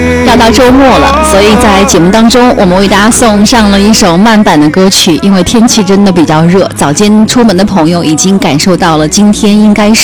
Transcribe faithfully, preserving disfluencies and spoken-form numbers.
要到周末了，所以在节目当中，我们为大家送上了一首慢版的歌曲。因为天气真的比较热，早间出门的朋友已经感受到了今天应该是